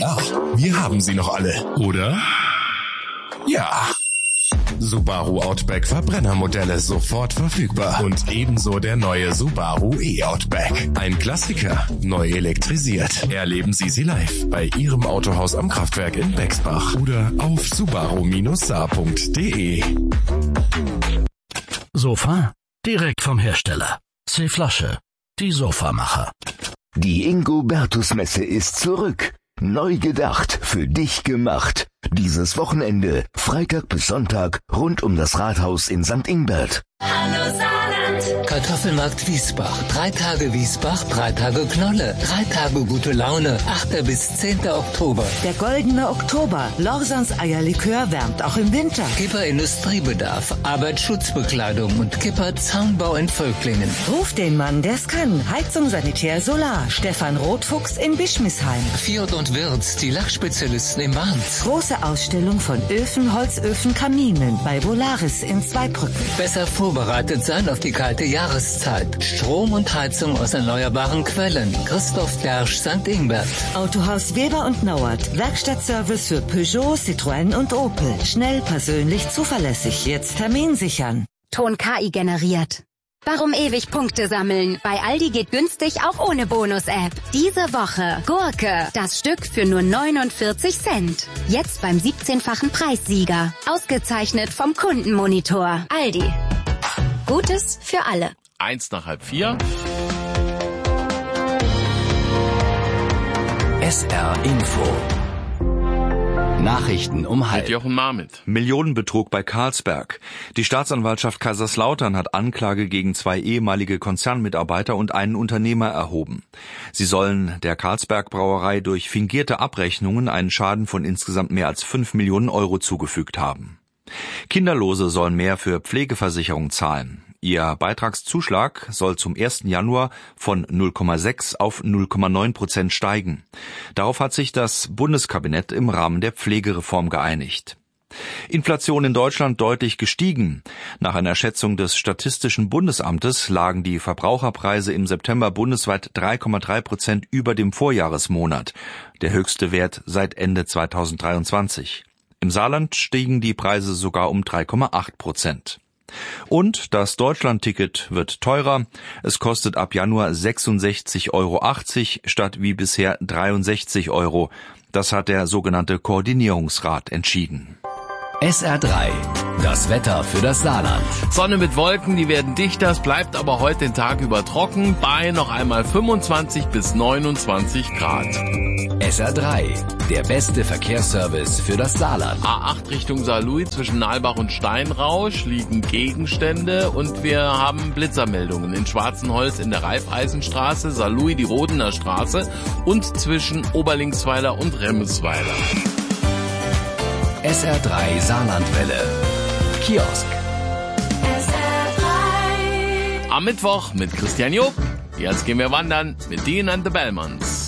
klar, wir haben sie noch alle, oder? Ja. Subaru Outback Verbrennermodelle sofort verfügbar. Und ebenso der neue Subaru E-Outback. Ein Klassiker, neu elektrisiert. Erleben Sie sie live bei Ihrem Autohaus am Kraftwerk in Bexbach oder auf subaru-saar.de. Sofa? Direkt vom Hersteller. C-Flasche. Die Sofamacher. Die Ingobertus-Messe ist zurück. Neu gedacht, für dich gemacht. Dieses Wochenende, Freitag bis Sonntag, rund um das Rathaus in St. Ingbert. Hallo Saarland! Kartoffelmarkt Wiesbach. 3 Tage Wiesbach, 3 Tage Knolle. 3 Tage gute Laune. 8. bis 10. Oktober. Der goldene Oktober. Lorsans Eierlikör wärmt auch im Winter. Kipper Industriebedarf, Arbeitsschutzbekleidung und Kipper Zaunbau in Völklingen. Ruf den Mann, der's kann. Heizung, Sanitär, Solar. Stefan Rotfuchs in Bischmisheim. Fiat und Wirtz, die Lachspezialisten im Barns. Große Ausstellung von Öfen, Holzöfen, Kaminen bei Volaris in Zweibrücken. Besser vorbereitet sein auf die kalte Jahreszeit. Strom und Heizung aus erneuerbaren Quellen. Christoph Dersch, St. Ingbert. Autohaus Weber und Nauert. Werkstattservice für Peugeot, Citroën und Opel. Schnell, persönlich, zuverlässig. Jetzt Termin sichern. Ton KI generiert. Warum ewig Punkte sammeln? Bei Aldi geht günstig auch ohne Bonus-App. Diese Woche Gurke, das Stück für nur 49 Cent. Jetzt beim 17-fachen Preissieger. Ausgezeichnet vom Kundenmonitor. Aldi. Gutes für alle. 3:01. SR Info. Nachrichten um halb. Mit Jochen Marmit. Millionenbetrug bei Carlsberg. Die Staatsanwaltschaft Kaiserslautern hat Anklage gegen 2 ehemalige Konzernmitarbeiter und einen Unternehmer erhoben. Sie sollen der Carlsberg Brauerei durch fingierte Abrechnungen einen Schaden von insgesamt mehr als 5 Millionen Euro zugefügt haben. Kinderlose sollen mehr für Pflegeversicherung zahlen. Ihr Beitragszuschlag soll zum 1. Januar von 0,6 auf 0,9% steigen. Darauf hat sich das Bundeskabinett im Rahmen der Pflegereform geeinigt. Inflation in Deutschland deutlich gestiegen. Nach einer Schätzung des Statistischen Bundesamtes lagen die Verbraucherpreise im September bundesweit 3,3% über dem Vorjahresmonat, der höchste Wert seit Ende 2023. Im Saarland stiegen die Preise sogar um 3,8%. Und das Deutschlandticket wird teurer. Es kostet ab Januar 66,80 Euro statt wie bisher 63 Euro. Das hat der sogenannte Koordinierungsrat entschieden. SR3. Das Wetter für das Saarland. Sonne mit Wolken, die werden dichter, es bleibt aber heute den Tag über trocken, bei noch einmal 25 bis 29 Grad. SR3. Der beste Verkehrsservice für das Saarland. A8 Richtung Saarlouis zwischen Nalbach und Steinrausch liegen Gegenstände und wir haben Blitzermeldungen in Schwarzenholz in der Raiffeisenstraße, Saarlouis die Rodener Straße und zwischen Oberlingsweiler und Remmesweiler. SR3 Saarlandwelle. Kiosk. Am Mittwoch mit Christian Job. Jetzt gehen wir wandern mit Dean and the Bellmans.